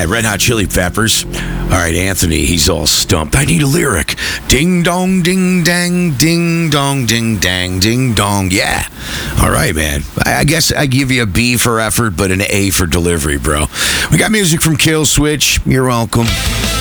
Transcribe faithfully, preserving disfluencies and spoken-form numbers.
Red Hot Chili Peppers. All right, Anthony, he's all stumped. I need a lyric. Ding dong, ding dang, ding dong, ding dang, ding dong. Yeah. All right, man. I guess I give you a B for effort, but an A for delivery, bro. We got music from Kill Switch. You're welcome.